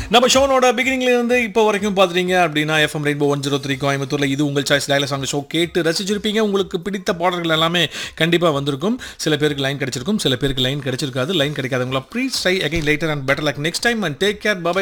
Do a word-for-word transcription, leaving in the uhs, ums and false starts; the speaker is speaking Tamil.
நம்ம ஷோனோட பிகினிங்ல இருந்து இப்போ வரைக்கும் பார்த்துட்டீங்க அப்படின்னா FM rainbow one zero three கோயம்புத்தூர்ல இது உங்கள் சாய்ஸ் டயலாக் சாங் ஷோ கேட்டு ரசிச்சிருப்பீங்க. உங்களுக்கு பிடித்த பாடல்கள் எல்லாமே கண்டிப்பாக வந்திருக்கும். சில பேருக்கு லைன் கிடைச்சிருக்கும், சில பேருக்கு line கிடைச்சிருக்காது. Line கிடைக்காதவங்களா please try again later and better like next time and take care. By.